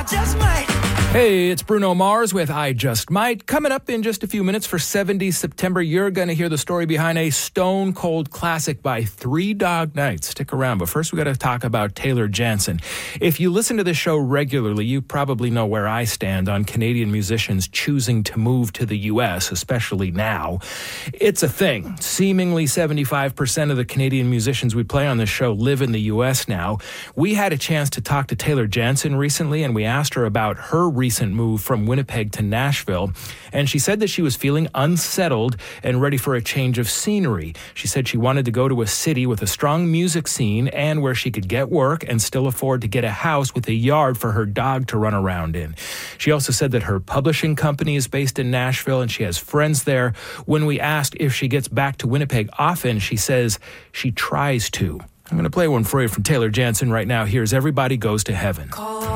just might. Hey, it's Bruno Mars with I Just Might. Coming up in just a few minutes for 70 September, you're going to hear the story behind a stone-cold classic by Three Dog Night. Stick around, but first we got to talk about Taylor Jansen. If you listen to this show regularly, you probably know where I stand on Canadian musicians choosing to move to the U.S., especially now. It's a thing. Seemingly 75% of the Canadian musicians we play on this show live in the U.S. now. We had a chance to talk to Taylor Jansen recently, and we asked her about her recent move from Winnipeg to Nashville, and she said that she was feeling unsettled and ready for a change of scenery. She said she wanted to go to a city with a strong music scene and where she could get work and still afford to get a house with a yard for her dog to run around in. She also said that her publishing company is based in Nashville and she has friends there. When we asked if she gets back to Winnipeg often, she says she tries to. I'm going to play one for you from Taylor Jansen right now. Here's Everybody Goes to Heaven.